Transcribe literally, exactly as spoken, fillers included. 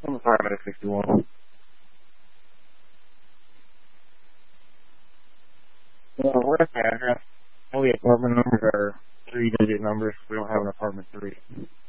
I'm apartment sixty-one. Well, we're at the address. All the apartment numbers are three-digit numbers. We don't have an apartment three.